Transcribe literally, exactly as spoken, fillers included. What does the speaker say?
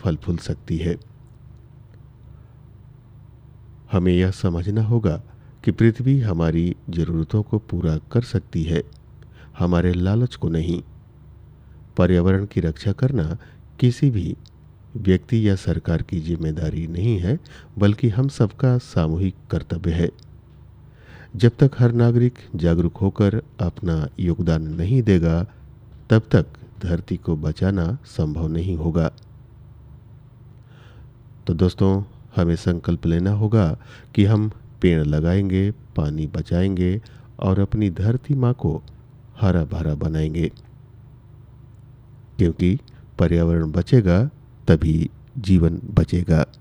फल फूल सकती है। हमें यह समझना होगा कि पृथ्वी हमारी ज़रूरतों को पूरा कर सकती है, हमारे लालच को नहीं। पर्यावरण की रक्षा करना किसी भी व्यक्ति या सरकार की जिम्मेदारी नहीं है, बल्कि हम सबका सामूहिक कर्तव्य है। जब तक हर नागरिक जागरूक होकर अपना योगदान नहीं देगा, तब तक धरती को बचाना संभव नहीं होगा। तो दोस्तों, हमें संकल्प लेना होगा कि हम पेड़ लगाएंगे, पानी बचाएंगे और अपनी धरती माँ को हरा भरा बनाएंगे, क्योंकि पर्यावरण बचेगा तभी जीवन बचेगा।